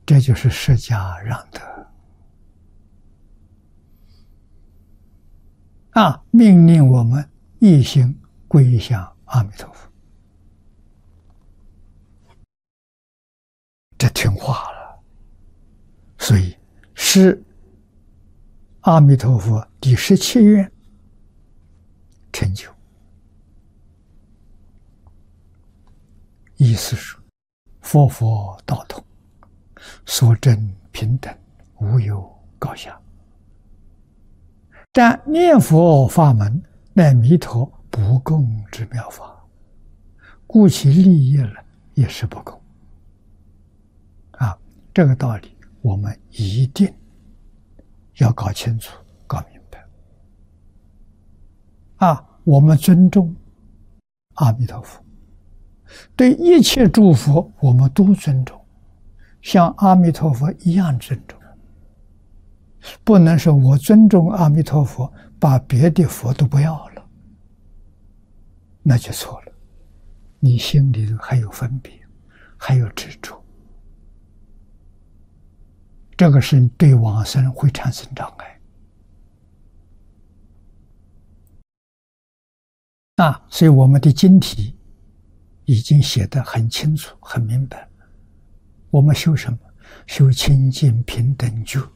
这就是释迦让得命令我们一心归向阿弥陀佛。这听话了，所以是阿弥陀佛第17愿成就。意思是佛佛道统，所证平等，无有高下。但念佛法门乃弥陀不共之妙法，故其利益了也是不共。这个道理我们一定要搞清楚、搞明白。我们尊重阿弥陀佛，对一切诸佛我们都尊重，像阿弥陀佛一样尊重。不能说我尊重阿弥陀佛，把别的佛都不要了，那就错了。你心里还有分别，还有执着，这个是对往生会产生障碍。所以我们的经题已经写得很清楚、很明白。我们修什么？修清净平等觉。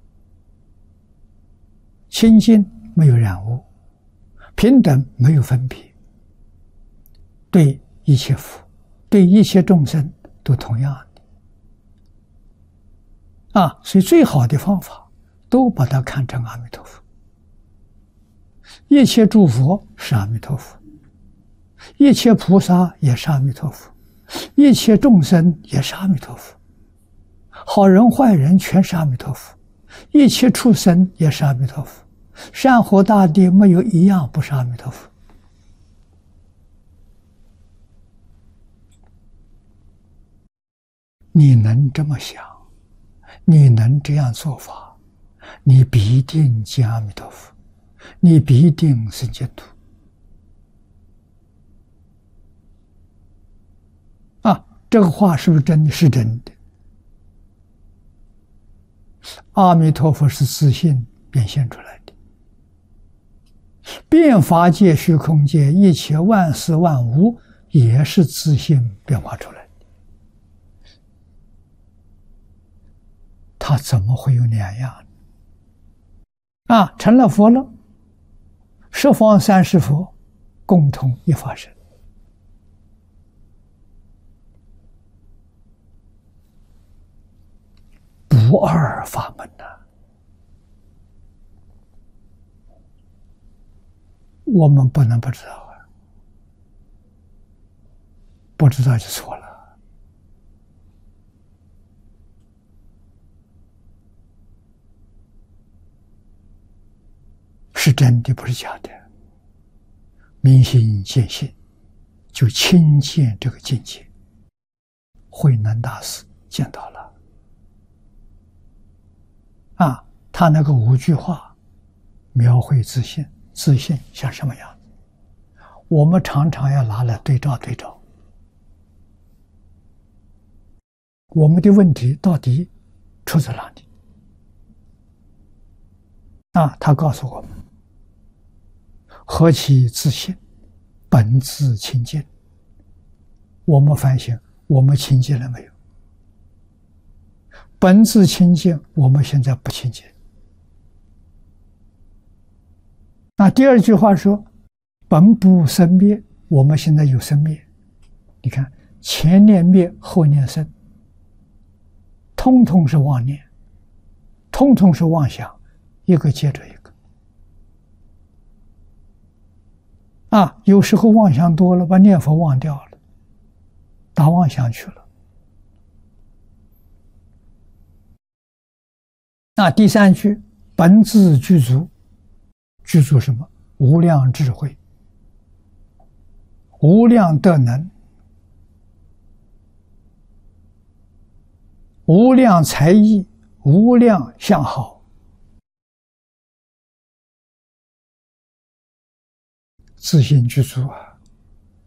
清净没有染污，平等没有分别，对一切佛、对一切众生都同样的。所以最好的方法都把它看成阿弥陀佛。一切诸佛是阿弥陀佛，一切菩萨也是阿弥陀佛，一切众生也是阿弥陀佛，好人坏人全是阿弥陀佛，一切畜生也是阿弥陀佛，山河大地没有一样不是阿弥陀佛。你能这么想，你能这样做法，你必定见阿弥陀佛，你必定生净土。这个话是不是真的？是真的。阿弥陀佛是自性变现出来的，变法界、虚空界一切万事万物也是自性变化出来的，他怎么会有两样？成了佛了，十方三世佛共同一法身，不二法门我们不能不知道不知道就错了。是真的，不是假的。明心见性，就亲见这个境界。慧能大师见到了。他那个5句话描绘自信，自信像什么样子？我们常常要拿来对照对照。我们的问题到底出在哪里？他告诉我们：何其自信，本自清净。我们反省，我们清净了没有？本自清净，我们现在不清净。第二句话说：本不生灭，我们现在有生灭。你看，前念灭，后念生，通通是妄念，通通是妄想，一个接着一个。有时候妄想多了，把念佛忘掉了，打妄想去了。第3句，本自具足，具足什么？无量智慧，无量德能，无量才艺，无量相好。自信具足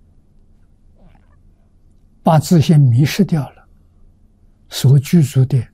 把自信迷失掉了，所具足的